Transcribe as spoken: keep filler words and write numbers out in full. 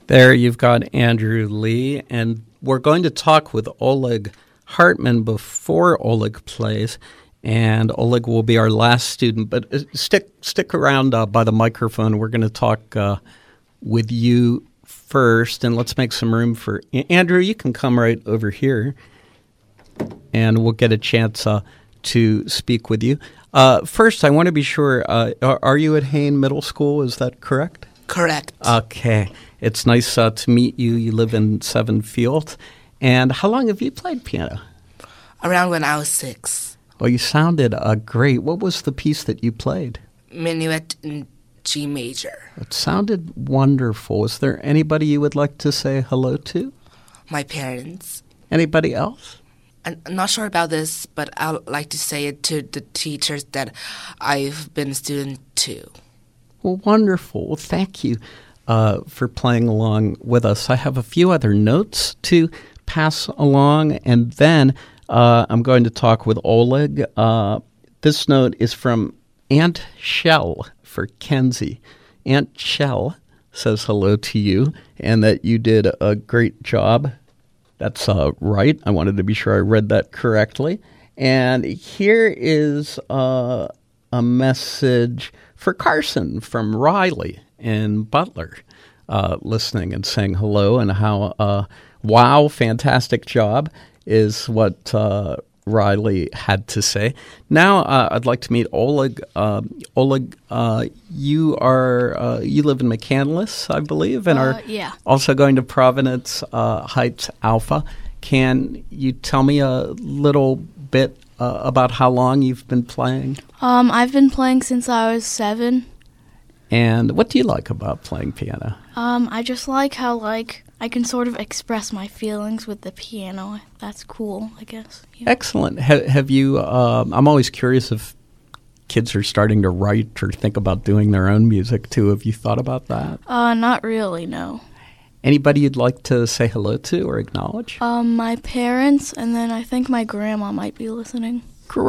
There you've got Andrew Lee, and we're going to talk with Oleg Hartman before Oleg plays, and Oleg will be our last student. But uh, stick stick around uh, by the microphone. We're going to talk uh, with you first, and let's make some room for Andrew. You can come right over here, and we'll get a chance uh, to speak with you. Uh, first, I want to be sure, uh, are, are you at Hain Middle School? Is that correct? Correct. Okay. It's nice uh, to meet you. You live in Seven Fields. And how long have you played piano? Around when I was six. Well, you sounded uh, great. What was the piece that you played? Minuet in G major. It sounded wonderful. Is there anybody you would like to say hello to? My parents. Anybody else? I'm not sure about this, but I'd like to say it to the teachers that I've been a student to. Well, wonderful. Well, thank you uh, for playing along with us. I have a few other notes to pass along, and then uh, I'm going to talk with Oleg. Uh, this note is from Aunt Shell for Kenzie. Aunt Shell says hello to you and that you did a great job. That's uh, right. I wanted to be sure I read that correctly. And here is uh, a message for Carson from Riley in Butler, uh, listening and saying hello, and how, uh, wow, fantastic job is what uh, Riley had to say. Now uh, I'd like to meet Oleg. Uh, Oleg, uh, you are uh, you live in McCandless, I believe, and Uh, are yeah. also going to Providence uh, Heights Alpha. Can you tell me a little bit uh, about how long you've been playing? Um, I've been playing since I was seven. And what do you like about playing piano? Um, I just like how, like, I can sort of express my feelings with the piano. That's cool, I guess. Yeah. Excellent. Ha- have you, um, I'm always curious if kids are starting to write or think about doing their own music, too. Have you thought about that? Uh, not really, no. Anybody you'd like to say hello to or acknowledge? Um, my parents, and then I think my grandma might be listening.